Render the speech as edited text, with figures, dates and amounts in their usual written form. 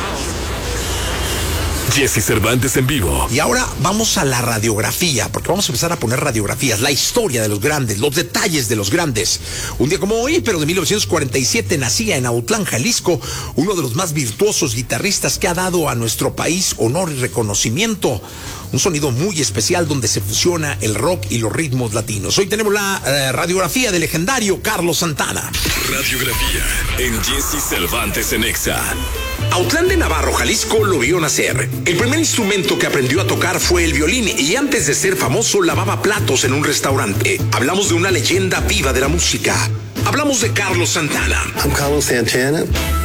Jesse Cervantes en vivo. Y ahora vamos a la radiografía, porque vamos a empezar a poner radiografías, la historia de los grandes, los detalles de los grandes. Un día como hoy, pero de 1947, nacía en Autlán, Jalisco, uno de los más virtuosos guitarristas que ha dado a nuestro país honor y reconocimiento. Un sonido muy especial donde se fusiona el rock y los ritmos latinos. Hoy tenemos la radiografía del legendario Carlos Santana. Radiografía en Jesse Cervantes en Exa. Autlán de Navarro, Jalisco, lo vio nacer. El primer instrumento que aprendió a tocar fue el violín y antes de ser famoso lavaba platos en un restaurante. Hablamos de una leyenda viva de la música. Hablamos de Carlos Santana. I'm Carlos Santana.